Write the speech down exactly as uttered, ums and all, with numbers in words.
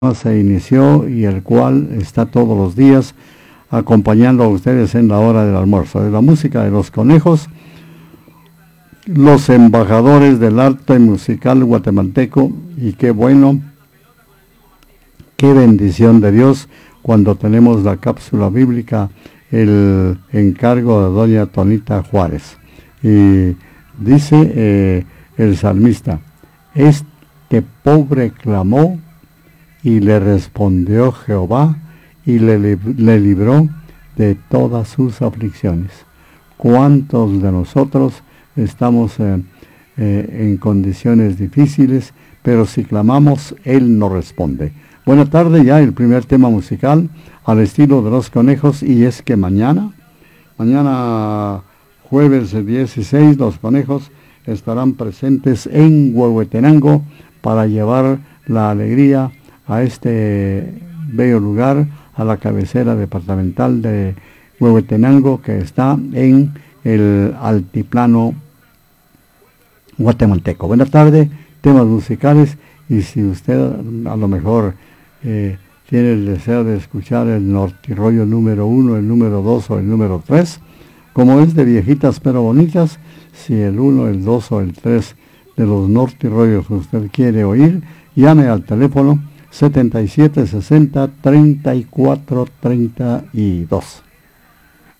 se inició y el cual está todos los días acompañando a ustedes en la hora del almuerzo. Es la música de Los Conejos, los embajadores del arte musical guatemalteco, y qué bueno, qué bendición de Dios cuando tenemos la cápsula bíblica, el encargo de doña Tonita Juárez. Y dice eh, el salmista: este pobre clamó y le respondió Jehová y le, le libró de todas sus aflicciones. ¿Cuántos de nosotros estamos eh, eh, en condiciones difíciles, pero si clamamos, Él nos responde? Buena tarde, ya el primer tema musical al estilo de Los Conejos, y es que mañana, mañana jueves dieciséis, Los Conejos estarán presentes en Huehuetenango para llevar la alegría a este bello lugar, a la cabecera departamental de Huehuetenango, que está en el altiplano guatemalteco. Buenas tardes, temas musicales, y si usted a lo mejor eh, tiene el deseo de escuchar el nortirroyo número uno, el número dos o el número tres, como es de viejitas pero bonitas, si el uno, el dos o el tres de los nortirroyos usted quiere oír, llame al teléfono setenta y siete sesenta treinta y cuatro treinta y dos.